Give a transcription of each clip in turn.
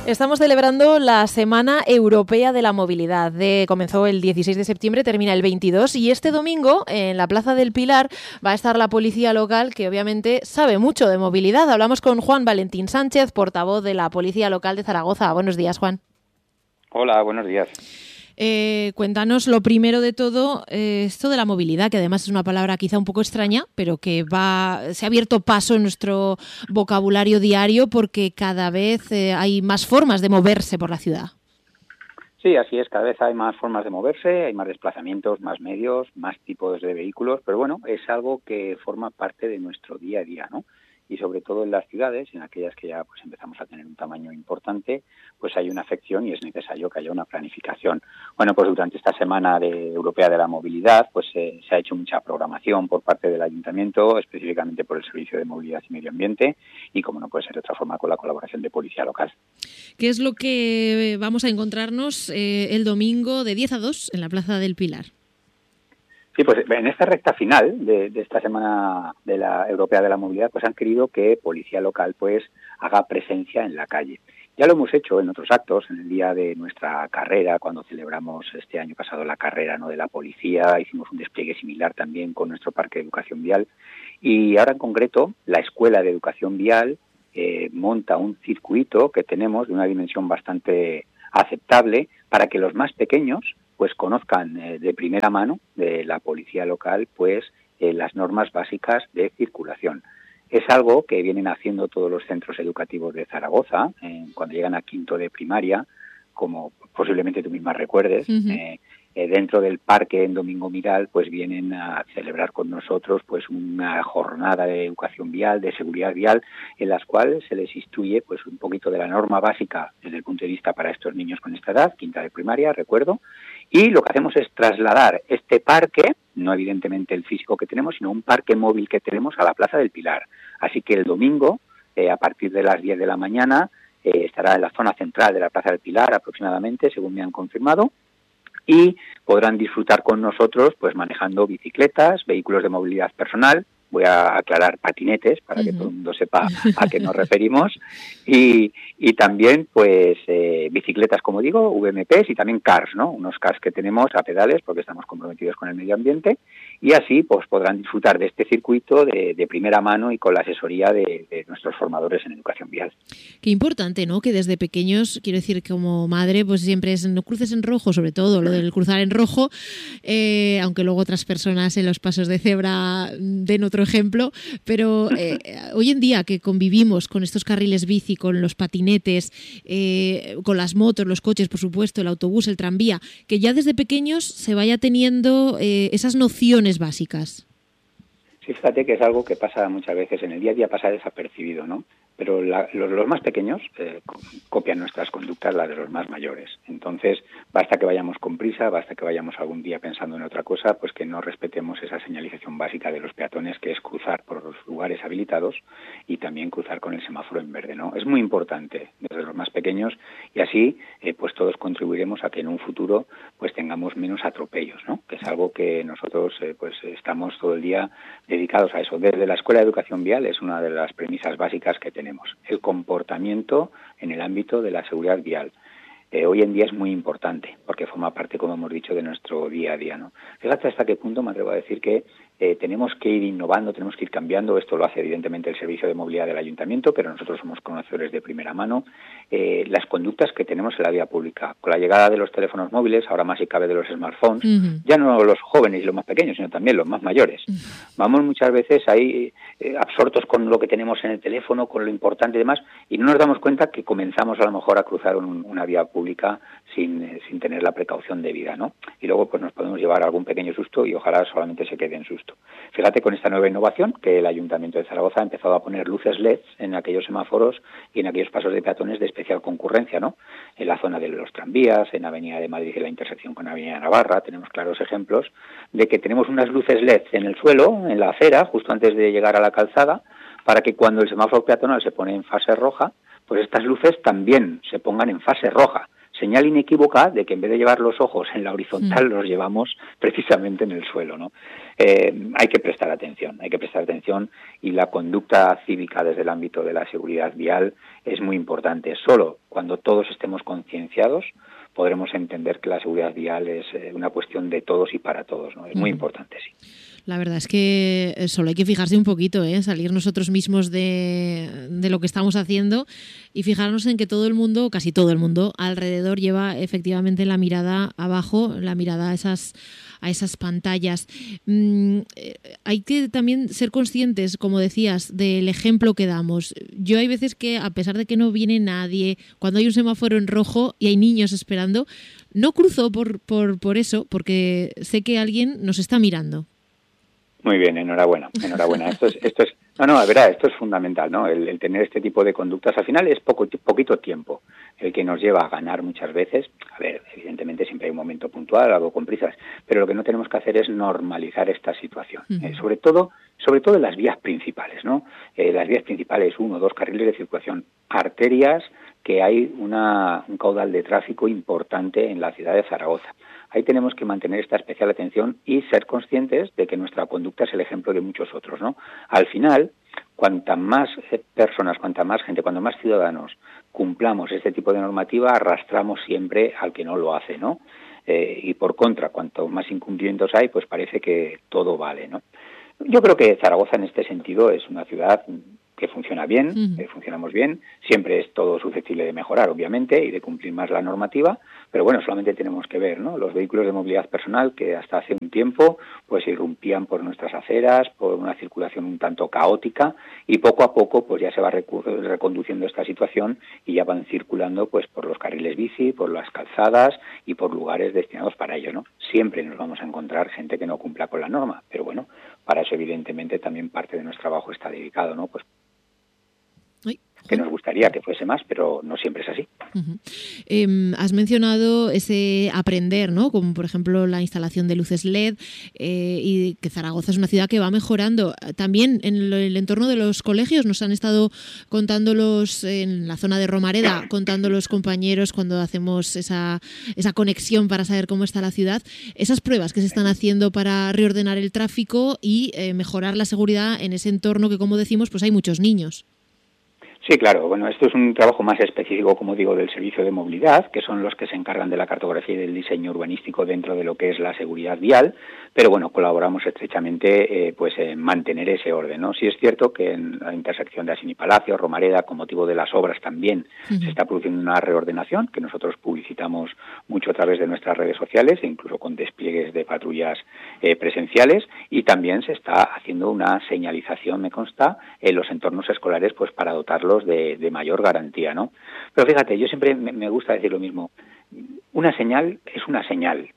Estamos celebrando la Semana Europea de la Movilidad. Comenzó el 16 de septiembre, termina el 22 y este domingo en la Plaza del Pilar va a estar la policía local, que obviamente sabe mucho de movilidad. Hablamos con Juan Valentín Sánchez, portavoz de la Policía Local de Zaragoza. Buenos días, Juan. Hola, buenos días. Cuéntanos lo primero de todo, esto de la movilidad, que además es una palabra quizá un poco extraña, pero que se ha abierto paso en nuestro vocabulario diario porque cada vez hay más formas de moverse por la ciudad. Sí, así es, cada vez hay más formas de moverse, hay más desplazamientos, más medios, más tipos de vehículos, pero bueno, es algo que forma parte de nuestro día a día, ¿no? Y sobre todo en las ciudades, en aquellas que ya pues empezamos a tener un tamaño importante, pues hay una afección y es necesario que haya una planificación. Bueno, pues durante esta Semana Europea de la Movilidad, pues se ha hecho mucha programación por parte del Ayuntamiento, específicamente por el Servicio de Movilidad y Medio Ambiente, y como no puede ser de otra forma, con la colaboración de Policía Local. ¿Qué es lo que vamos a encontrarnos el domingo de 10 a 2 en la Plaza del Pilar? Sí, pues en esta recta final de esta Semana de la Europea de la Movilidad, pues han querido que Policía Local pues haga presencia en la calle. Ya lo hemos hecho en otros actos, en el día de nuestra carrera, cuando celebramos este año pasado la carrera, ¿no?, de la policía, hicimos un despliegue similar también con nuestro Parque de Educación Vial, y ahora en concreto la Escuela de Educación Vial monta un circuito que tenemos de una dimensión bastante aceptable para que los más pequeños pues conozcan de primera mano de la policía local pues las normas básicas de circulación. Es algo que vienen haciendo todos los centros educativos de Zaragoza cuando llegan a quinto de primaria, como posiblemente tú misma recuerdes. Uh-huh. Dentro del parque en Domingo Miral pues vienen a celebrar con nosotros pues una jornada de educación vial, de seguridad vial, en las cuales se les instruye pues un poquito de la norma básica desde el punto de vista para estos niños con esta edad, quinta de primaria, recuerdo, y lo que hacemos es trasladar este parque, no evidentemente el físico que tenemos, sino un parque móvil que tenemos a la Plaza del Pilar. Así que el domingo, a partir de las 10 de la mañana, estará en la zona central de la Plaza del Pilar aproximadamente, según me han confirmado, y podrán disfrutar con nosotros pues manejando bicicletas, vehículos de movilidad personal, voy a aclarar patinetes para que todo el mundo sepa a qué nos referimos, y también pues bicicletas, como digo, VMPs y también cars, ¿no? Unos cars que tenemos a pedales porque estamos comprometidos con el medio ambiente, y así pues podrán disfrutar de este circuito de primera mano y con la asesoría de nuestros formadores en educación vial. Qué importante, ¿no? Que desde pequeños, quiero decir, como madre, pues siempre es no cruces en rojo, sobre todo lo del cruzar en rojo, aunque luego otras personas en los pasos de cebra den otro ejemplo, pero hoy en día que convivimos con estos carriles bici, con los patinetes, con las motos, los coches, por supuesto, el autobús, el tranvía, que ya desde pequeños se vaya teniendo esas nociones básicas. Sí, fíjate que es algo que pasa muchas veces, en el día a día pasa desapercibido, ¿no? Pero los más pequeños copian nuestras conductas, las de los más mayores. Entonces, basta que vayamos con prisa, basta que vayamos algún día pensando en otra cosa, pues que no respetemos esa señalización básica de los peatones, que es cruzar por los lugares habilitados y también cruzar con el semáforo en verde, ¿no? Es muy importante desde los más pequeños y así pues todos contribuiremos a que en un futuro pues tengamos menos atropellos, ¿no? Que es algo que nosotros pues estamos todo el día dedicados a eso. Desde la Escuela de Educación Vial es una de las premisas básicas que tenemos, el comportamiento en el ámbito de la seguridad vial. Hoy en día es muy importante porque forma parte, como hemos dicho, de nuestro día a día, ¿no? Fíjate hasta qué punto me atrevo a decir que tenemos que ir innovando, tenemos que ir cambiando. Esto lo hace evidentemente el Servicio de Movilidad del Ayuntamiento, pero nosotros somos conocedores de primera mano. Las conductas que tenemos en la vía pública. Con la llegada de los teléfonos móviles, ahora más si cabe de los smartphones, ya no los jóvenes y los más pequeños, sino también los más mayores. Vamos muchas veces ahí absortos con lo que tenemos en el teléfono, con lo importante y demás, y no nos damos cuenta que comenzamos a lo mejor a cruzar una vía pública sin tener la precaución debida, ¿no? Y luego pues nos podemos llevar algún pequeño susto y ojalá solamente se quede en susto. Fíjate con esta nueva innovación que el Ayuntamiento de Zaragoza ha empezado a poner luces LED en aquellos semáforos y en aquellos pasos de peatones de especial concurrencia, ¿no? En la zona de los tranvías, en Avenida de Madrid y la intersección con Avenida Navarra, tenemos claros ejemplos de que tenemos unas luces LED en el suelo, en la acera, justo antes de llegar a la calzada, para que cuando el semáforo peatonal se pone en fase roja, pues estas luces también se pongan en fase roja, señal inequívoca de que en vez de llevar los ojos en la horizontal los llevamos precisamente en el suelo, ¿no? Hay que prestar atención y la conducta cívica desde el ámbito de la seguridad vial es muy importante. Solo cuando todos estemos concienciados podremos entender que la seguridad vial es una cuestión de todos y para todos, ¿no? Es muy importante, sí. La verdad es que solo hay que fijarse un poquito, salir nosotros mismos de lo que estamos haciendo y fijarnos en que todo el mundo, casi todo el mundo, alrededor lleva efectivamente la mirada abajo, la mirada a esas pantallas. Hay que también ser conscientes, como decías, del ejemplo que damos. Yo hay veces que, a pesar de que no viene nadie, cuando hay un semáforo en rojo y hay niños esperando, no cruzo por eso, porque sé que alguien nos está mirando. Muy bien, enhorabuena. Esto es fundamental, ¿no? El tener este tipo de conductas, al final es poquito tiempo el que nos lleva a ganar muchas veces. A ver, evidentemente siempre hay un momento puntual, algo con prisas, pero lo que no tenemos que hacer es normalizar esta situación, sobre todo en las vías principales, ¿no? Las vías principales, 1 o 2 carriles de circulación, arterias, que hay un caudal de tráfico importante en la ciudad de Zaragoza. Ahí tenemos que mantener esta especial atención y ser conscientes de que nuestra conducta es el ejemplo de muchos otros, ¿no? Al final, cuanta más personas, cuanta más gente, cuanto más ciudadanos cumplamos este tipo de normativa, arrastramos siempre al que no lo hace, ¿no? Y por contra, cuanto más incumplimientos hay, pues parece que todo vale, ¿no? Yo creo que Zaragoza en este sentido es una ciudad que funciona bien, funcionamos bien, siempre es todo susceptible de mejorar, obviamente, y de cumplir más la normativa, pero bueno, solamente tenemos que ver, ¿no? Los vehículos de movilidad personal que hasta hace un tiempo pues irrumpían por nuestras aceras, por una circulación un tanto caótica, y poco a poco pues ya se va reconduciendo esta situación y ya van circulando pues por los carriles bici, por las calzadas y por lugares destinados para ello, ¿no? Siempre nos vamos a encontrar gente que no cumpla con la norma, pero bueno, para eso evidentemente también parte de nuestro trabajo está dedicado, ¿no? Pues que nos gustaría que fuese más, pero no siempre es así. Has mencionado ese aprender, ¿no? Como por ejemplo la instalación de luces LED y que Zaragoza es una ciudad que va mejorando. También en el entorno de los colegios nos han estado contando en la zona de Romareda, contando los compañeros cuando hacemos esa conexión para saber cómo está la ciudad, esas pruebas que se están haciendo para reordenar el tráfico y mejorar la seguridad en ese entorno que, como decimos, pues hay muchos niños. Sí, claro. Bueno, esto es un trabajo más específico, como digo, del Servicio de Movilidad, que son los que se encargan de la cartografía y del diseño urbanístico dentro de lo que es la seguridad vial, pero bueno, colaboramos estrechamente en mantener ese orden, ¿no? Sí es cierto que en la intersección de Asini Palacio, Romareda, con motivo de las obras también se está produciendo una reordenación que nosotros publicitamos mucho a través de nuestras redes sociales e incluso con despliegues de patrullas presenciales, y también se está haciendo una señalización, me consta, en los entornos escolares pues para dotarlos de mayor garantía, ¿no? Pero fíjate, yo siempre me gusta decir lo mismo. Una señal es una señal,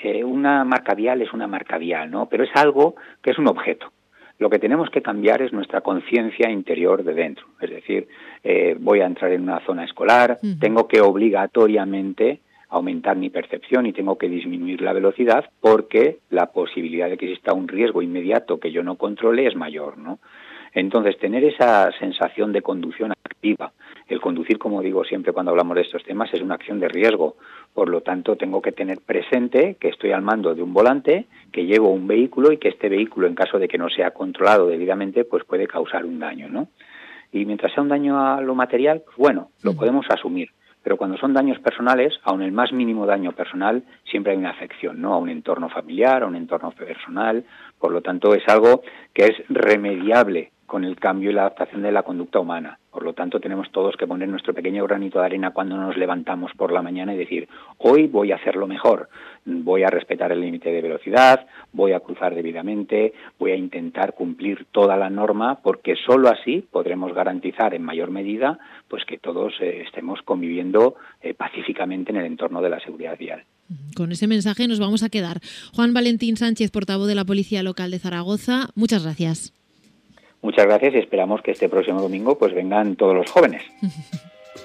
una marca vial es una marca vial, ¿no? Pero es algo que es un objeto. Lo que tenemos que cambiar es nuestra conciencia interior de dentro. Es decir, voy a entrar en una zona escolar, tengo que obligatoriamente aumentar mi percepción y tengo que disminuir la velocidad porque la posibilidad de que exista un riesgo inmediato que yo no controle es mayor, ¿no? Entonces, tener esa sensación de conducción activa, el conducir, como digo siempre cuando hablamos de estos temas, es una acción de riesgo. Por lo tanto, tengo que tener presente que estoy al mando de un volante, que llevo un vehículo y que este vehículo, en caso de que no sea controlado debidamente, pues puede causar un daño, ¿no? Y mientras sea un daño a lo material, pues bueno, lo podemos asumir. Pero cuando son daños personales, aun el más mínimo daño personal, siempre hay una afección, ¿no? A un entorno familiar, a un entorno personal. Por lo tanto, es algo que es remediable con el cambio y la adaptación de la conducta humana. Por lo tanto, tenemos todos que poner nuestro pequeño granito de arena cuando nos levantamos por la mañana y decir, hoy voy a hacerlo mejor, voy a respetar el límite de velocidad, voy a cruzar debidamente, voy a intentar cumplir toda la norma, porque solo así podremos garantizar en mayor medida pues que todos estemos conviviendo pacíficamente en el entorno de la seguridad vial. Con ese mensaje nos vamos a quedar. Juan Valentín Sánchez, portavoz de la Policía Local de Zaragoza, muchas gracias. Muchas gracias y esperamos que este próximo domingo pues vengan todos los jóvenes.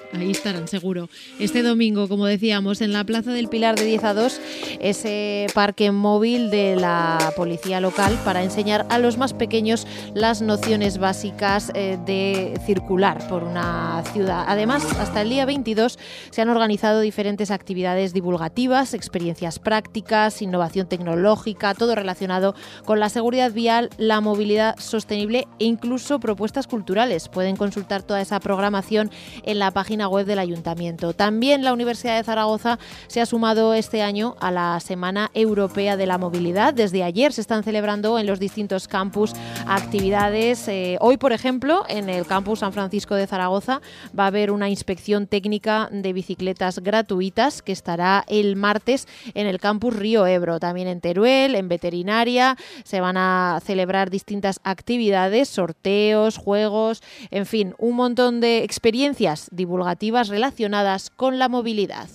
Ahí estarán, seguro. Este domingo, como decíamos, en la Plaza del Pilar de 10 a 2, ese parque móvil de la policía local para enseñar a los más pequeños las nociones básicas de circular por una ciudad. Además, hasta el día 22 se han organizado diferentes actividades divulgativas, experiencias prácticas, innovación tecnológica, todo relacionado con la seguridad vial, la movilidad sostenible e incluso propuestas culturales. Pueden consultar toda esa programación en la página web del Ayuntamiento. También la Universidad de Zaragoza se ha sumado este año a la Semana Europea de la Movilidad. Desde ayer se están celebrando en los distintos campus actividades. Hoy, por ejemplo, en el campus San Francisco de Zaragoza va a haber una inspección técnica de bicicletas gratuitas que estará el martes en el campus Río Ebro. También en Teruel, en veterinaria, se van a celebrar distintas actividades, sorteos, juegos, en fin, un montón de experiencias divulgativas relacionadas con la movilidad.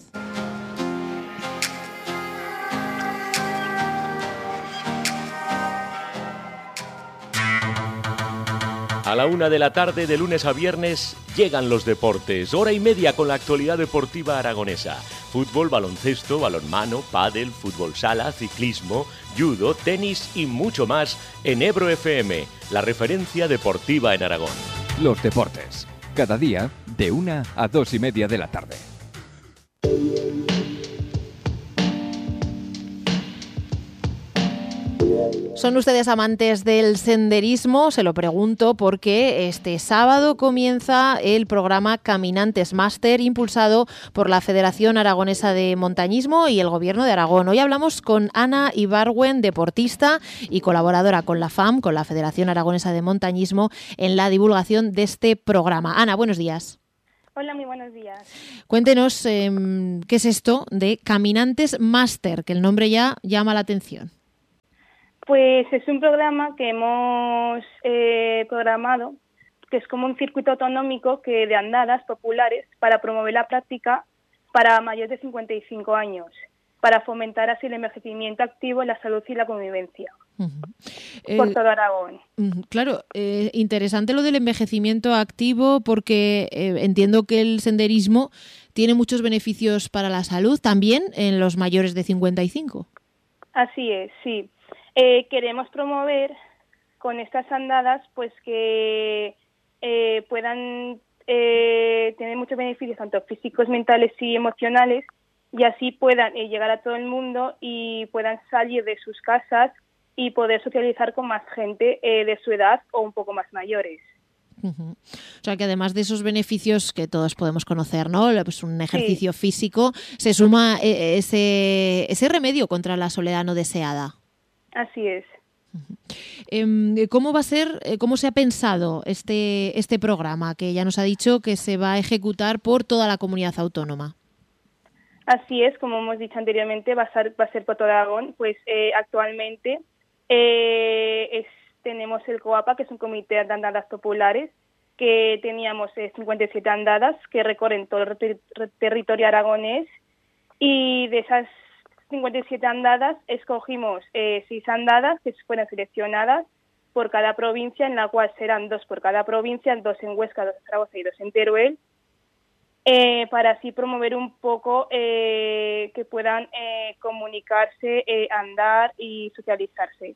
A la 1 de la tarde, de lunes a viernes, llegan los deportes. Hora y media con la actualidad deportiva aragonesa. Fútbol, baloncesto, balonmano, pádel, fútbol sala, ciclismo, judo, tenis y mucho más en Ebro FM, la referencia deportiva en Aragón. Los deportes. Cada día, de 1 a 2 y media de la tarde. ¿Son ustedes amantes del senderismo? Se lo pregunto porque este sábado comienza el programa Caminantes Máster, impulsado por la Federación Aragonesa de Montañismo y el Gobierno de Aragón. Hoy hablamos con Ana Ibargüen, deportista y colaboradora con la FAM, con la Federación Aragonesa de Montañismo, en la divulgación de este programa. Ana, buenos días. Hola, muy buenos días. Cuéntenos qué es esto de Caminantes Máster, que el nombre ya llama la atención. Pues es un programa que hemos programado, que es como un circuito autonómico de andadas populares para promover la práctica para mayores de 55 años, para fomentar así el envejecimiento activo, la salud y la convivencia. Por todo Aragón. Claro, interesante lo del envejecimiento activo porque entiendo que el senderismo tiene muchos beneficios para la salud, también en los mayores de 55. Así es, sí. Queremos promover con estas andadas pues que puedan tener muchos beneficios tanto físicos, mentales y emocionales, y así puedan llegar a todo el mundo y puedan salir de sus casas y poder socializar con más gente de su edad o un poco más mayores. O sea que además de esos beneficios que todos podemos conocer, ¿no? Pues un ejercicio físico, se suma ese remedio contra la soledad no deseada. Así es. ¿Cómo va a ser, cómo se ha pensado este programa, que ya nos ha dicho que se va a ejecutar por toda la comunidad autónoma? Así es, como hemos dicho anteriormente, va a ser por todo Aragón. Pues actualmente tenemos el COAPA, que es un comité de andadas populares, que teníamos 57 andadas que recorren todo el territorio aragonés, y de esas 57 andadas escogimos 6 andadas que fueron seleccionadas por cada provincia, en la cual serán 2 por cada provincia, 2 en Huesca, 2 en Zaragoza y 2 en Teruel, para así promover un poco que puedan comunicarse, andar y socializarse.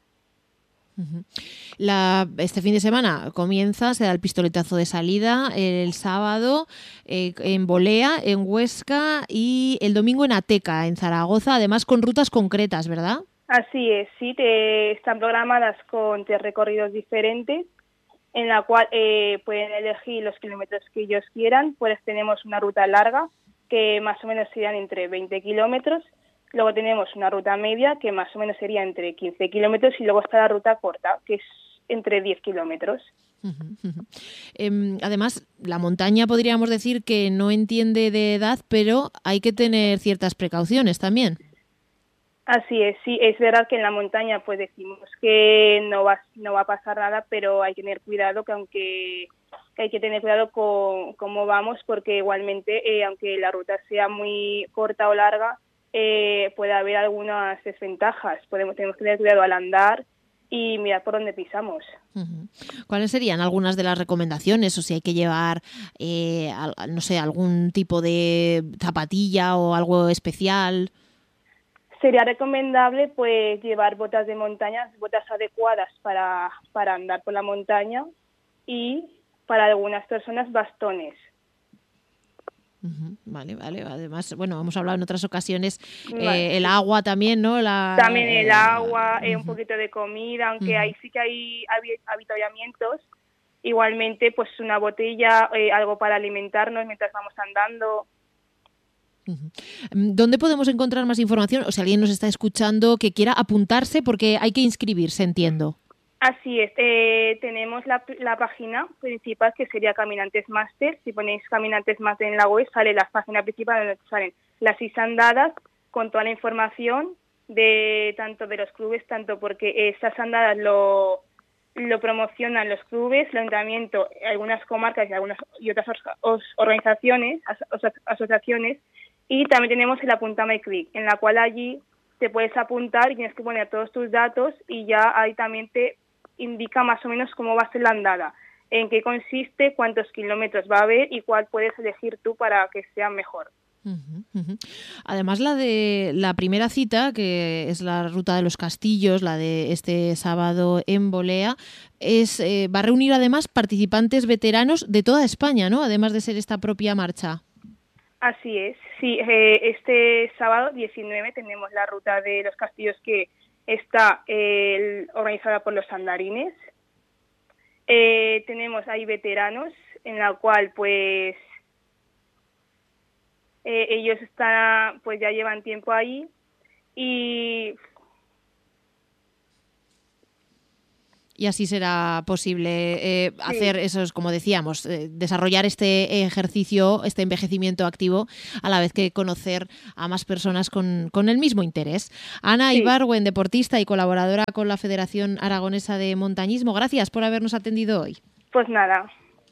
Este fin de semana se da el pistoletazo de salida el sábado en Bolea, en Huesca, y el domingo en Ateca, en Zaragoza, además con rutas concretas, ¿verdad? Así es, sí, están programadas con 3 recorridos diferentes, en la cual pueden elegir los kilómetros que ellos quieran. Pues tenemos una ruta larga, que más o menos serían entre 20 kilómetros. Luego tenemos una ruta media, que más o menos sería entre 15 kilómetros, y luego está la ruta corta, que es entre 10 kilómetros. Además, la montaña podríamos decir que no entiende de edad, pero hay que tener ciertas precauciones también. Así es, sí, es verdad que en la montaña pues decimos que no va a pasar nada, pero hay que tener cuidado, que hay que tener cuidado con cómo vamos, porque igualmente, aunque la ruta sea muy corta o larga, puede haber algunas desventajas. Tenemos que tener cuidado al andar, y mirar por dónde pisamos. ¿Cuáles serían algunas de las recomendaciones? O si hay que llevar, no sé, algún tipo de zapatilla o algo especial. Sería recomendable pues llevar botas de montaña, botas adecuadas para andar por la montaña, y para algunas personas bastones. Vale. Además, bueno, hemos hablado en otras ocasiones, el agua también, ¿no? También el agua, un poquito de comida, aunque ahí sí que hay avituallamientos. Igualmente, pues una botella, algo para alimentarnos mientras vamos andando. ¿Dónde podemos encontrar más información? O si alguien nos está escuchando que quiera apuntarse, porque hay que inscribirse, entiendo. Así es, tenemos la página principal, que sería Caminantes Máster. Si ponéis Caminantes Máster en la web, sale la página principal donde salen las 6 andadas con toda la información tanto de los clubes, tanto porque esas andadas lo promocionan los clubes, el ayuntamiento, algunas comarcas y otras organizaciones, asociaciones, y también tenemos el Apúntame Click, en la cual allí te puedes apuntar y tienes que poner todos tus datos, y ya ahí también te indica más o menos cómo va a ser la andada, en qué consiste, cuántos kilómetros va a haber y cuál puedes elegir tú para que sea mejor. Además, la de la primera cita, que es la Ruta de los Castillos, la de este sábado en Bolea, va a reunir además participantes veteranos de toda España, ¿no? Además de ser esta propia marcha. Así es, sí. Este sábado 19 tenemos la Ruta de los Castillos, que está organizada por los andarines. Tenemos ahí veteranos, en la cual pues ellos pues ya llevan tiempo ahí, y así será posible hacer esos, como decíamos, desarrollar este ejercicio, este envejecimiento activo, a la vez que conocer a más personas con el mismo interés. Ana Ibargüen, deportista y colaboradora con la Federación Aragonesa de Montañismo, gracias por habernos atendido hoy. Pues nada.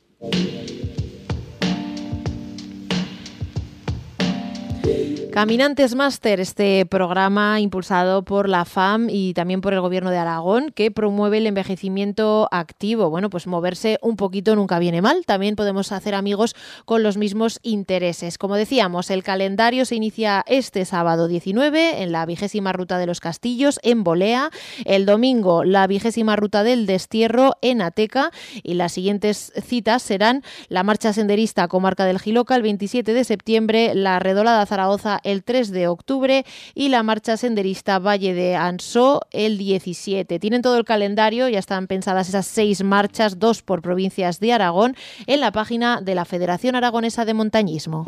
Caminantes Máster, este programa impulsado por la FAM y también por el Gobierno de Aragón, que promueve el envejecimiento activo. Bueno, pues moverse un poquito nunca viene mal. También podemos hacer amigos con los mismos intereses. Como decíamos, el calendario se inicia este sábado 19 en la 20ª Ruta de los Castillos en Bolea. El domingo, la 20ª Ruta del Destierro en Ateca. Y las siguientes citas serán la Marcha Senderista Comarca del Jiloca el 27 de septiembre, la Redolada Zaragoza el 3 de octubre y la Marcha Senderista Valle de Ansó el 17. Tienen todo el calendario, ya están pensadas esas 6 marchas, 2 por provincias de Aragón, en la página de la Federación Aragonesa de Montañismo.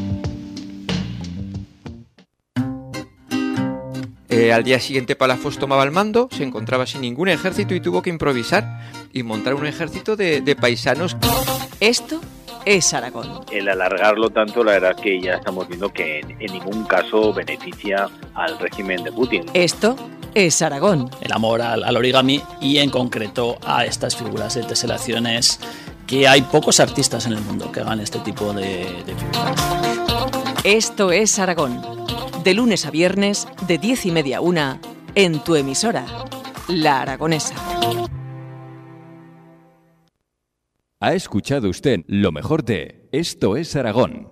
Al día siguiente Palafox tomaba el mando, se encontraba sin ningún ejército y tuvo que improvisar y montar un ejército de paisanos. Esto es Aragón. El alargarlo tanto, la verdad que ya estamos viendo que en ningún caso beneficia al régimen de Putin. Esto es Aragón. El amor al origami y en concreto a estas figuras de teselaciones, que hay pocos artistas en el mundo que hagan este tipo de figuras. Esto es Aragón. De lunes a viernes, de 10:30 a 1, en tu emisora, La Aragonesa. Ha escuchado usted lo mejor de Esto es Aragón.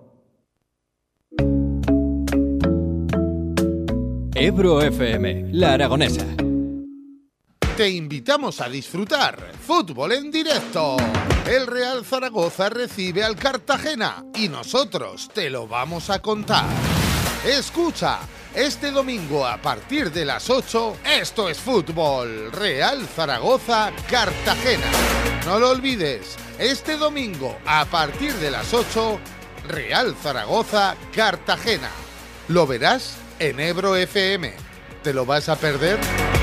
Ebro FM, La Aragonesa. Te invitamos a disfrutar fútbol en directo. El Real Zaragoza recibe al Cartagena y nosotros te lo vamos a contar. Escucha, este domingo a partir de las 8, esto es fútbol. Real Zaragoza, Cartagena. No lo olvides, este domingo a partir de las 8, Real Zaragoza, Cartagena. Lo verás en Ebro FM. ¿Te lo vas a perder?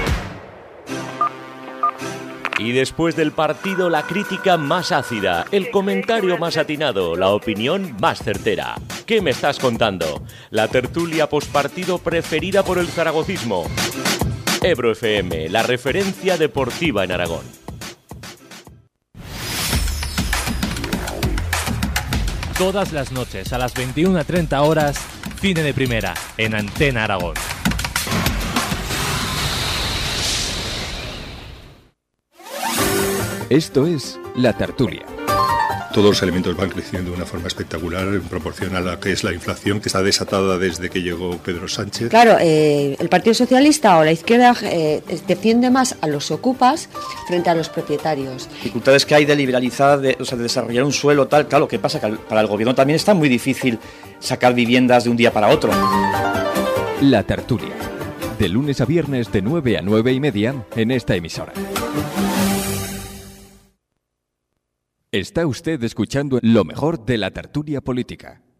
Y después del partido, la crítica más ácida, el comentario más atinado, la opinión más certera. ¿Qué me estás contando? La tertulia postpartido preferida por el zaragocismo. Ebro FM, la referencia deportiva en Aragón. Todas las noches a las 21:30 horas, Cine de Primera, en Antena Aragón. Esto es La Tertulia. Todos los elementos van creciendo de una forma espectacular en proporción a la que es la inflación, que está desatada desde que llegó Pedro Sánchez. Claro, el Partido Socialista o la izquierda defiende más a los ocupas frente a los propietarios. Dificultades que hay de liberalizar, de desarrollar un suelo, tal. Claro, ¿qué pasa? Que para el gobierno también está muy difícil sacar viviendas de un día para otro. La Tertulia. De lunes a viernes de 9 a 9 y media en esta emisora. Está usted escuchando lo mejor de la tertulia política.